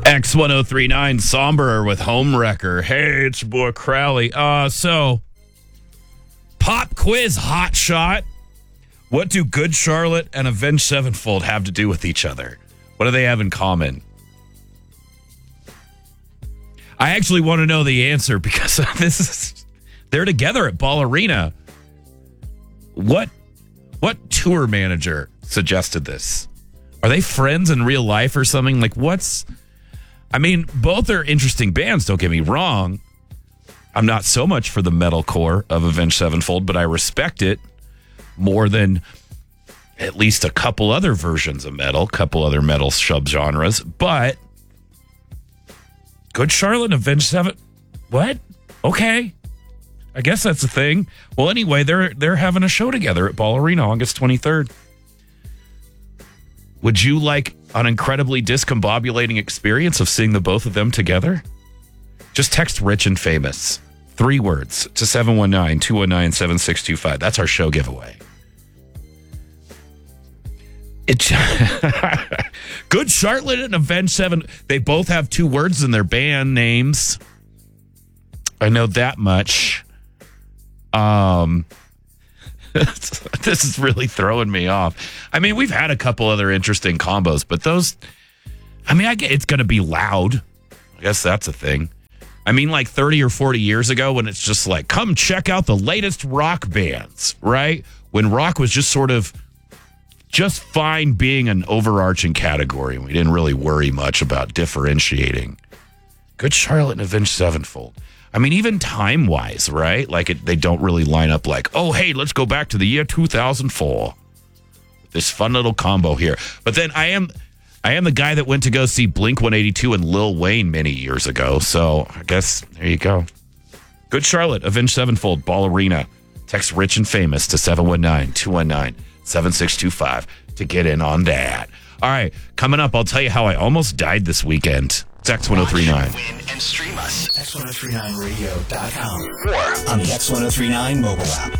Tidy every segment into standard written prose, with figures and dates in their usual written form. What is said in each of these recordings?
X1039 Somberer with Homewrecker. Hey, it's your boy Crowley. So pop quiz hot shot. What do Good Charlotte and Avenged Sevenfold have to do with each other? What do they have in common? I actually want to know the answer because they're together at Ball Arena. What tour manager suggested this? Are they friends in real life or something? Both are interesting bands, don't get me wrong. I'm not so much for the metalcore of Avenged Sevenfold, but I respect it more than at least a couple other versions of metal, couple other metal subgenres. But Good Charlotte and Avenged Seven, what? Okay, I guess that's a thing. Well, anyway, they're having a show together at Ball Arena August 23rd. Would you like an incredibly discombobulating experience of seeing the both of them together? Just text Rich and Famous, 3 words, to 719-219-7625. That's our show giveaway. Good Charlotte and Avenged Seven, they both have 2 words in their band names. I know that much. This is really throwing me off. I mean, we've had a couple other interesting combos, but those, I get it's going to be loud. I guess that's a thing. 30 or 40 years ago when it's just like, come check out the latest rock bands, right? When rock was just sort of just fine being an overarching category. We didn't really worry much about differentiating. Good Charlotte and Avenged Sevenfold. Even time-wise, right? They don't really line up like, oh, hey, let's go back to the year 2004. This fun little combo here. But then I am the guy that went to go see Blink-182 and Lil Wayne many years ago. So I guess there you go. Good Charlotte, Avenged Sevenfold, Ball Arena. Text Rich and Famous to 719-219-7625 to get in on that. All right, coming up, I'll tell you how I almost died this weekend. It's X1039. Watch, win, and stream us. X1039radio.com or on the X1039 mobile app.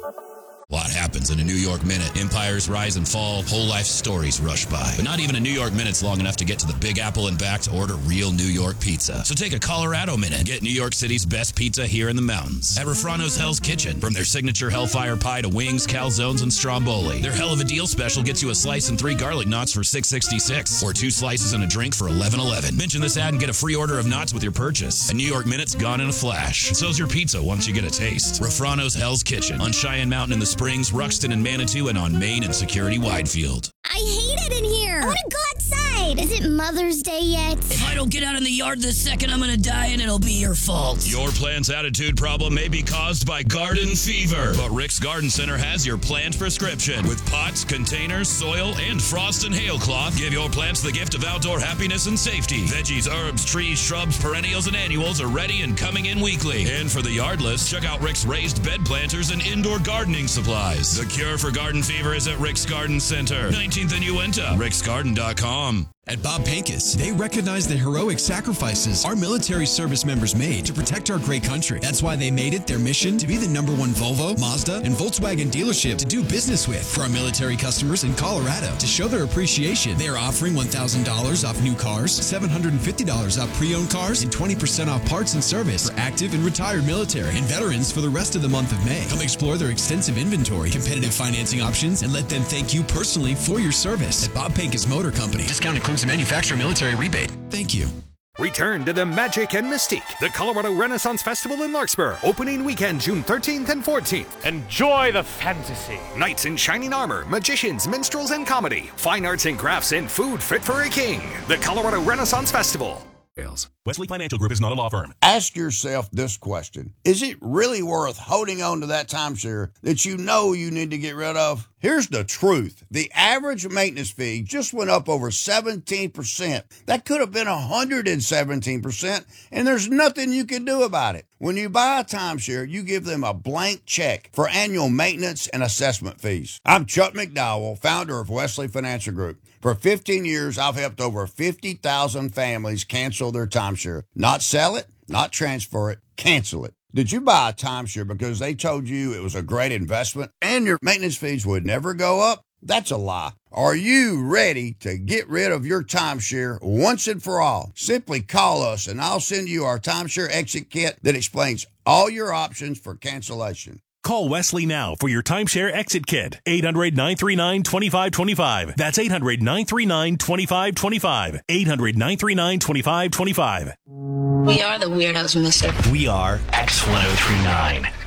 A lot happens in a New York minute. Empires rise and fall, whole life stories rush by. But not even a New York minute's long enough to get to the Big Apple and back to order real New York pizza. So take a Colorado minute. Get New York City's best pizza here in the mountains. At Refrano's Hell's Kitchen. From their signature Hellfire Pie to wings, calzones, and stromboli. Their Hell of a Deal special gets you a slice and 3 garlic knots for $6.66. Or 2 slices and a drink for $11.11. Mention this ad and get a free order of knots with your purchase. A New York minute's gone in a flash. So's your pizza once you get a taste. Refrano's Hell's Kitchen. On Cheyenne Mountain in the Springs, Ruxton and Manitou, and on Main and Security Widefield. I hate it in here. I want to go outside. Is it Mother's Day yet? If I don't get out in the yard this second, I'm going to die and it'll be your fault. Your plant's attitude problem may be caused by garden fever. But Rick's Garden Center has your plant prescription. With pots, containers, soil, and frost and hail cloth, give your plants the gift of outdoor happiness and safety. Veggies, herbs, trees, shrubs, perennials, and annuals are ready and coming in weekly. And for the yardless, check out Rick's raised bed planters and indoor gardening supplies. The cure for garden fever is at Rick's Garden Center, 19th and Uinta, ricksgarden.com. At Bob Pincus, they recognize the heroic sacrifices our military service members made to protect our great country. That's why they made it their mission to be the #1 Volvo, Mazda, and Volkswagen dealership to do business with. For our military customers in Colorado, to show their appreciation, they are offering $1,000 off new cars, $750 off pre-owned cars, and 20% off parts and service for active and retired military and veterans for the rest of the month of May. Come explore their extensive inventory, competitive financing options, and let them thank you personally for your service. At Bob Pincus Motor Company. Discount includes a manufacturer military rebate. Thank you. Return to the magic and mystique. The Colorado Renaissance Festival in Larkspur. Opening weekend, June 13th and 14th. Enjoy the fantasy. Knights in shining armor, magicians, minstrels, and comedy. Fine arts and crafts and food fit for a king. The Colorado Renaissance Festival. Wesley Financial Group is not a law firm. Ask yourself this question. Is it really worth holding on to that timeshare that you know you need to get rid of? Here's the truth. The average maintenance fee just went up over 17%. That could have been 117%, and there's nothing you can do about it. When you buy a timeshare, you give them a blank check for annual maintenance and assessment fees. I'm Chuck McDowell, founder of Wesley Financial Group. For 15 years, I've helped over 50,000 families cancel their timeshare. Not sell it, not transfer it, cancel it. Did you buy a timeshare because they told you it was a great investment and your maintenance fees would never go up? That's a lie. Are you ready to get rid of your timeshare once and for all? Simply call us and I'll send you our timeshare exit kit that explains all your options for cancellation. Call Wesley now for your timeshare exit kit. 800-939-2525. That's 800-939-2525. 800-939-2525. We are the Weirdos, mister. We are X1039.